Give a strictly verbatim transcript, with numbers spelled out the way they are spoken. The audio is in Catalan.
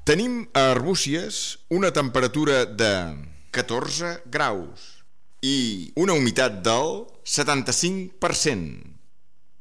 Tenim a Arbúcies una temperatura de catorze graus i una humitat del setanta-cinc per cent.